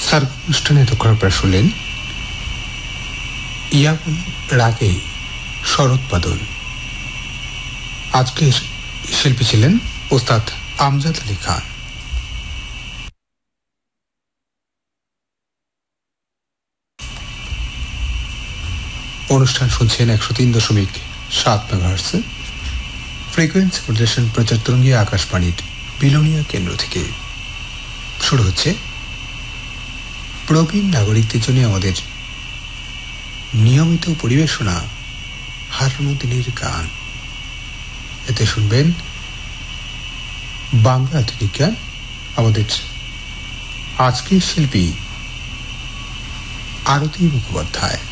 সার্গ অনুষ্ঠানে তখন আপনারা শুনলেন ইয়াবন রাগে শরৎপাদন। আজকের শিল্পী ছিলেন ওস্তাদ আমজাদ আলী খান। অনুষ্ঠান শুনছেন 103.7 মেগাহার্টজ ফ্রিকোয়েন্সি মডুলেশন প্রচার তরঙ্গী আকাশবাণীর বিলোনিয়া কেন্দ্র থেকে। শুরু হচ্ছে প্রবীণ নাগরিকদের জন্য আমাদের নিয়মিত পরিবেশনা হারানো দিনের গান। এতে শুনবেন বাংলা আধুনিক গান। আমাদের আজকের শিল্পী আরতি মুখোপাধ্যায়।